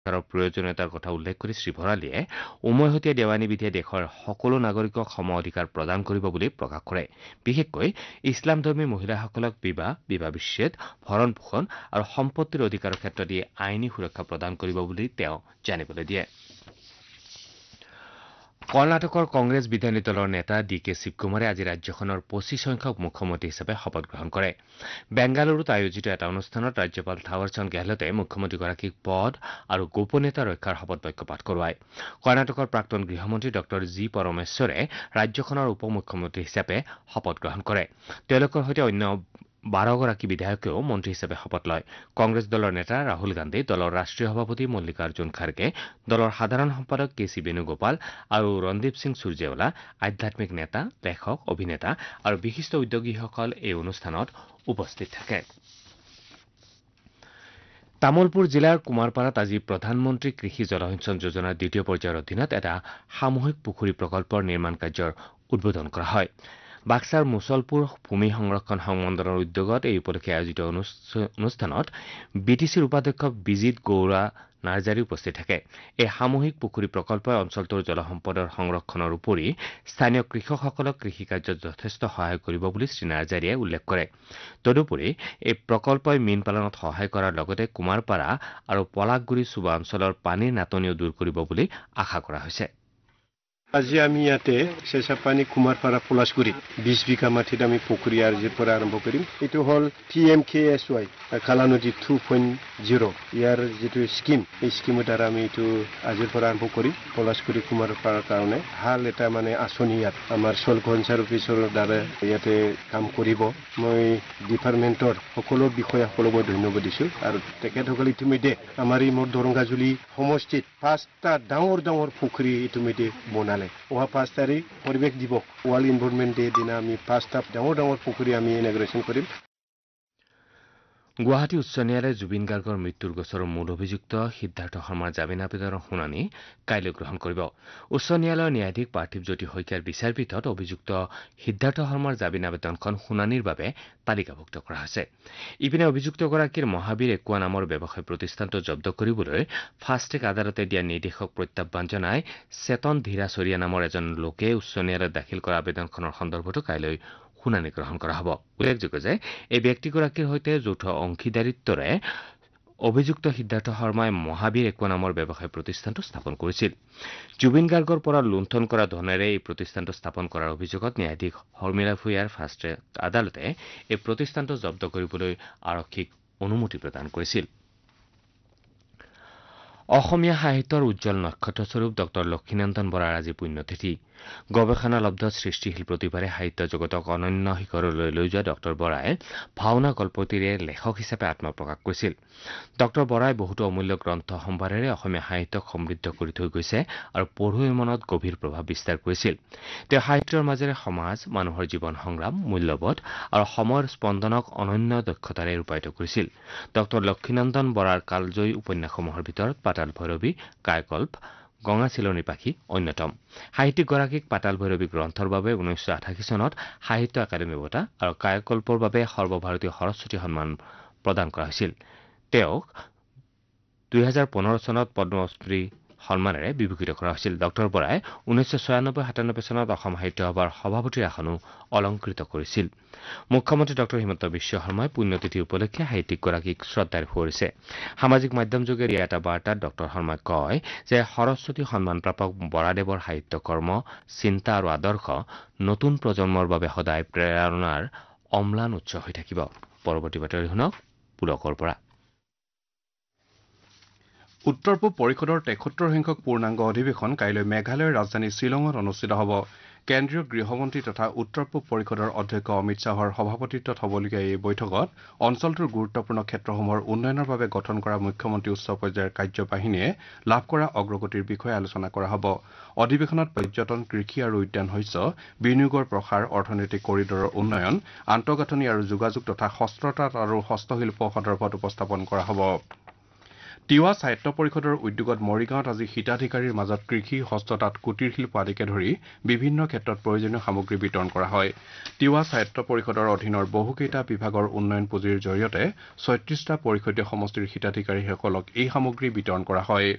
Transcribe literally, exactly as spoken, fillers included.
সংস্কাৰৰ প্ৰয়োজনীয়তাৰ কথা উল্লেখ কৰি শ্ৰী ভৰালীয়ে উমৈহতীয়া দেৱানী বিধিয়ে দেশৰ সকলো নাগৰিকক সম অধিকাৰ প্ৰদান কৰিব বুলি প্ৰকাশ কৰে। বিশেষকৈ ইছলামধৰ্মী মহিলাসকলক বিবাহ বিবাহ বিচ্ছেদ ভৰণ পোষণ আৰু সম্পত্তিৰ অধিকাৰৰ ক্ষেত্ৰত ই আইনী সুৰক্ষা প্ৰদান কৰিব বুলি তেওঁ জানিবলৈ দিয়ে। কৰ্ণাটকৰ কংগ্ৰেছ বিধায়িনী দলৰ নেতা ডি কে শিৱকুমাৰে আজি ৰাজ্যখনৰ পঁচিছ সংখ্যক মুখ্যমন্ত্ৰী হিচাপে শপত গ্ৰহণ কৰে। বেংগালুৰুত আয়োজিত এটা অনুষ্ঠানত ৰাজ্যপাল থাৱাৰচন্দ গেহলটে মুখ্যমন্ত্ৰীগৰাকীক পদ আৰু গোপনীয়তা ৰক্ষাৰ শপত বাক্য পাঠ কৰোৱায়। কৰ্ণাটকৰ প্ৰাক্তন গৃহমন্ত্ৰী ডক্টৰ জি পৰমেশ্বৰে ৰাজ্যখনৰ উপ মুখ্যমন্ত্ৰী হিচাপে শপত গ্ৰহণ কৰে। তেওঁলোকৰ সৈতে অন্য বাৰগৰাকী বিধায়কেও মন্ত্ৰী হিচাপে শপত লয়। কংগ্ৰেছ দলৰ নেতা ৰাহুল গান্ধী, দলৰ ৰাষ্ট্ৰীয় সভাপতি মল্লিকাৰ্জুন খাৰ্গে, দলৰ সাধাৰণ সম্পাদক কে চি বেণুগোপাল আৰু ৰন্দীপ সিং সূৰ্যেৱালা, আধ্যাত্মিক নেতা, লেখক, অভিনেতা আৰু বিশিষ্ট উদ্যোগীসকল এই অনুষ্ঠানত উপস্থিত থাকে। তামুলপুৰ জিলাৰ কুমাৰপাৰাত আজি প্ৰধানমন্ত্ৰী কৃষি জলসিঞ্চন যোজনাৰ দ্বিতীয় পৰ্যায়ৰ অধীনত এটা সামূহিক পুখুৰী প্ৰকল্পৰ নিৰ্মাণ কাৰ্যৰ উদ্বোধন কৰা হয়। বাক্সাৰ মুছলপুৰ ভূমি সংৰক্ষণ সংমণ্ডলৰ উদ্যোগত এই উপলক্ষে আয়োজিত অনুষ্ঠানত বি টি চিৰ উপাধ্যক্ষ বিজিত গৌৰা নাৰ্জাৰী উপস্থিত থাকে। এই সামূহিক পুখুৰী প্ৰকল্পই অঞ্চলটোৰ জলসম্পদৰ সংৰক্ষণৰ উপৰি স্থানীয় কৃষকসকলক কৃষিকাৰ্যত যথেষ্ট সহায় কৰিব বুলি শ্ৰী নাৰ্জাৰীয়ে উল্লেখ কৰে। তদুপৰি এই প্ৰকল্পই মীন পালনত সহায় কৰাৰ লগতে কুমাৰপাৰা আৰু পলাশগুৰি চুবা অঞ্চলৰ পানীৰ নাটনিও দূৰ কৰিব বুলি আশা কৰা হৈছে। আজি আমি ইয়াতে চেঁচাপানী কুমাৰপাৰা পলাশগুৰিত বিশ বিঘা মাটিত আমি পুখুৰী আজিৰ পৰা আৰম্ভ কৰিম। এইটো হ'ল P M K S Y কালা নদী টু পইণ্ট জিৰ' ইয়াৰ যিটো স্কিম এই স্কিমৰ দ্বাৰা আমি এইটো আজিৰ পৰা আৰম্ভ কৰিম। পলাশগুৰি কুমাৰপাৰাৰ কাৰণে ভাল এটা মানে আঁচনি ইয়াত আমাৰ চল্ক সঞ্চাৰ অফিচৰ দ্বাৰা ইয়াতে কাম কৰিব। মই ডিপাৰ্টমেণ্টৰ সকলো বিষয়াসকলক মই ধন্যবাদ দিছোঁ আৰু তেখেতসকলে ইতিমধ্যে আমাৰ এই মোৰ দৰংগাজুলি সমষ্টিত পাঁচটা ডাঙৰ ডাঙৰ পুখুৰী ইতিমধ্যে বনালে। অহা পাঁচ তাৰিখ পৰিৱেশ দিৱস ৱৰ্ল্ড ইনভাৰনমেণ্ট ডে দিনা আমি পাঁচটা ডাঙৰ ডাঙৰ পুখুৰী আমি ইনগ্ৰেশ্যন কৰিম। গুৱাহাটী উচ্চ ন্যায়ালয়ে জুবিন গাৰ্গৰ মৃত্যুৰ গোচৰৰ মূল অভিযুক্ত সিদ্ধাৰ্থ শৰ্মাৰ জামিন আবেদনৰ শুনানি কাইলৈ গ্ৰহণ কৰিব। উচ্চ ন্যায়ালয়ৰ ন্যায়াধীশ পাৰ্থিৱ জ্যোতি শইকীয়াৰ বিচাৰপীঠত অভিযুক্ত সিদ্ধাৰ্থ শৰ্মাৰ জামিন আবেদনখন শুনানিৰ বাবে তালিকাভুক্ত কৰা হৈছে। ইপিনে অভিযুক্তগৰাকীৰ মহাবীৰ একুৱা নামৰ ব্যৱসায় প্ৰতিষ্ঠানটো জব্দ কৰিবলৈ ফাষ্টেগ আদালতে দিয়া নিৰ্দেশক প্ৰত্যাহ্বান জনাই চেতন ধীৰাচৰীয়া নামৰ এজন লোকে উচ্চ ন্যায়ালয়ত দাখিল কৰা আবেদনখনৰ সন্দৰ্ভতো কাইলৈ শুনানি গ্ৰহণ কৰা হ'ব। উল্লেখযোগ্য যে এই ব্যক্তিগৰাকীৰ সৈতে যৌথ অংশীদাৰিত্বৰে অভিযুক্ত সিদ্ধাৰ্থ শৰ্মাই মহাবীৰ একুৱা নামৰ ব্যৱসায় প্ৰতিষ্ঠানটো স্থাপন কৰিছিল। জুবিন গাৰ্গৰ পৰা লুণ্ঠন কৰা ধনেৰে এই প্ৰতিষ্ঠানটো স্থাপন কৰাৰ অভিযোগত ন্যায়াধীশ শৰ্মিলা ভূঞাৰ ফাষ্টেগ আদালতে এই প্ৰতিষ্ঠানটো জব্দ কৰিবলৈ আৰক্ষীক অনুমতি প্ৰদান কৰিছিল। অসমীয়া সাহিত্যৰ উজ্জ্বল নক্ষত্ৰস্বৰূপ ডক্টৰ লক্ষীনন্দন বৰাৰ আজি পুণ্যতিথি। গৱেষণালব্ধ সৃষ্টিশীল প্ৰতিভাৰে সাহিত্য জগতক অনন্য শিখৰলৈ লৈ যোৱা ডক্টৰ বৰাই ভাওনা গল্পটিৰে লেখক হিচাপে আত্মপ্ৰকাশ কৰিছিল। ডক্টৰ বৰাই বহুতো অমূল্য গ্ৰন্থ সম্ভাৰেৰে অসমীয়া সাহিত্যক সমৃদ্ধ কৰি থৈ গৈছে আৰু পঢ়ুৱৈৰ মনত গভীৰ প্ৰভাৱ বিস্তাৰ কৰিছিল। তেওঁ সাহিত্যৰ মাজেৰে সমাজ, মানুহৰ জীৱন সংগ্ৰাম, মূল্যবোধ আৰু সময়ৰ স্পন্দনক অনন্য দক্ষতাৰে ৰূপায়িত কৰিছিল। ডক্টৰ লক্ষীনন্দন বৰাৰ কালজয়ী উপন্যাসসমূহৰ ভিতৰত পাতাল ভৈৰৱী, কায়কল্প, গঙা চিলনী পাখি অন্যতম। সাহিত্যিকগৰাকীক পাতাল ভৈৰৱী গ্ৰন্থৰ বাবে ঊনৈছশ আঠাশী চনত সাহিত্য একাডেমী বঁটা আৰু কায়কল্পৰ বাবে সৰ্বভাৰতীয় সৰস্বতী সন্মান প্ৰদান কৰা হৈছিল। তেওঁক দুহেজাৰ পোন্ধৰ চনত পদ্মশ্ৰী সন্মানেৰে বিভূষিত কৰা হৈছিল। ডক্টৰ বৰাই ঊনৈছশ ছয়ানব্বৈ সাতানব্বৈ চনত অসম সাহিত্য সভাৰ সভাপতিৰ আসনো অলংকৃত কৰিছিল। মুখ্যমন্ত্ৰী ডক্টৰ হিমন্ত বিশ্ব শৰ্মাই পুণ্যতিথি উপলক্ষে সাহিত্যিকগৰাকীক শ্ৰদ্ধাৰে সুঁৱৰিছে। সামাজিক মাধ্যম যোগে দিয়া এটা বাৰ্তাত ডক্টৰ শৰ্মাই কয় যে সৰস্বতী সন্মান প্ৰাপক বৰাদেৱৰ সাহিত্য কৰ্ম, চিন্তা আৰু আদৰ্শ নতুন প্ৰজন্মৰ বাবে সদায় প্ৰেৰণাৰ অম্লান উৎস হৈ থাকিব। পৰৱৰ্তী বাতৰি শুনক পুলকৰ পৰা। উত্তৰ পূব পৰিষদৰ তেসত্তৰ সংখ্যক পূৰ্ণাংগ অধিৱেশন কাইলৈ মেঘালয়ৰ ৰাজধানী শ্বিলঙত অনুষ্ঠিত হ'ব। কেন্দ্ৰীয় গৃহমন্ত্ৰী তথা উত্তৰ পূব পৰিষদৰ অধ্যক্ষ অমিত শ্বাহৰ সভাপতিত্বত হ'বলগীয়া এই বৈঠকত অঞ্চলটোৰ গুৰুত্বপূৰ্ণ ক্ষেত্ৰসমূহৰ উন্নয়নৰ বাবে গঠন কৰা মুখ্যমন্ত্ৰী উচ্চ পৰ্যায়ৰ কাৰ্যবাহিনীয়ে লাভ কৰা অগ্ৰগতিৰ বিষয়ে আলোচনা কৰা হ'ব। অধিৱেশনত পৰ্যটন, কৃষি আৰু উদ্যান শস্য, বিনিয়োগৰ প্ৰসাৰ, অৰ্থনৈতিক কৰিডৰৰ উন্নয়ন, আন্তঃগাঁথনি আৰু যোগাযোগ তথা হস্ততাঁত আৰু হস্তশিল্প সন্দৰ্ভত উপস্থাপন কৰা হ'ব। তিৱা সাহিত্য পৰিষদৰ উদ্যোগত মৰিগাঁৱত আজি হিতাধিকাৰীৰ মাজত কৃষি, হস্ততাঁত, কুটিৰ শিল্প আদিকে ধৰি বিভিন্ন ক্ষেত্ৰত প্ৰয়োজনীয় সামগ্ৰী বিতৰণ কৰা হয়। তিৱা সাহিত্য পৰিষদৰ অধীনৰ বহুকেইটা বিভাগৰ উন্নয়ন পুঁজিৰ জৰিয়তে ছয়ত্ৰিশটা পৰিষদীয় সমষ্টিৰ হিতাধিকাৰীসকলক এই সামগ্ৰী বিতৰণ কৰা হয়।